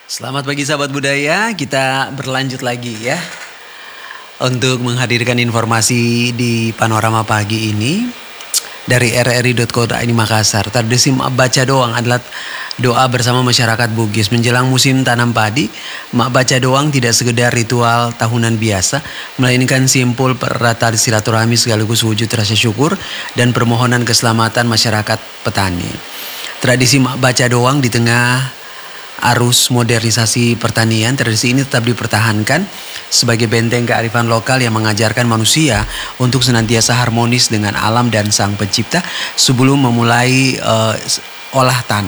Selamat pagi sahabat budaya, kita berlanjut lagi ya untuk menghadirkan informasi di panorama pagi ini dari rri.co.id Makassar. Tradisi mak baca doang adalah doa bersama masyarakat Bugis menjelang musim tanam padi. Mak baca doang tidak sekedar ritual tahunan biasa, melainkan simpul pererat tali silaturahmi sekaligus wujud rasa syukur dan permohonan keselamatan masyarakat petani. Tradisi mak baca doang di tengah arus modernisasi pertanian, tradisi ini tetap dipertahankan sebagai benteng kearifan lokal yang mengajarkan manusia untuk senantiasa harmonis dengan alam dan sang pencipta sebelum memulai olah tanam.